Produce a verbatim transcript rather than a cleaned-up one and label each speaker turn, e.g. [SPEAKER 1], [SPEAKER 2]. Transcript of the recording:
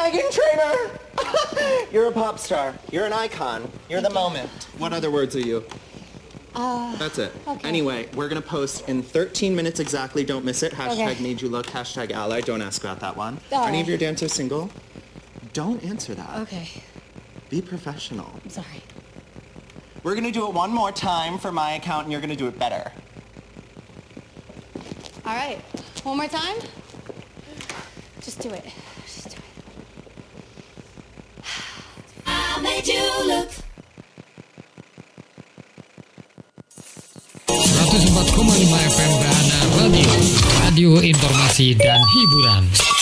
[SPEAKER 1] Megan Trainor! You're a pop star. You're an icon. You're the moment. What other words are you?
[SPEAKER 2] Uh,
[SPEAKER 1] That's it.
[SPEAKER 2] Okay.
[SPEAKER 1] Anyway, we're going to post in thirteen minutes exactly. Don't miss it. Hashtag
[SPEAKER 2] Okay.
[SPEAKER 1] made you look. Hashtag ally. Don't ask about that one.
[SPEAKER 2] All
[SPEAKER 1] Any of
[SPEAKER 2] right.
[SPEAKER 1] your dancers single? Don't answer that.
[SPEAKER 2] Okay.
[SPEAKER 1] Be professional.
[SPEAKER 2] I'm sorry.
[SPEAKER 1] We're going to do it one more time for my account, and you're going to do it better.
[SPEAKER 2] All right. One more time. Just do it. Just do it.
[SPEAKER 3] I made you look.
[SPEAKER 4] seratus empat koma lima F M Bahana Radio, radio informasi dan hiburan.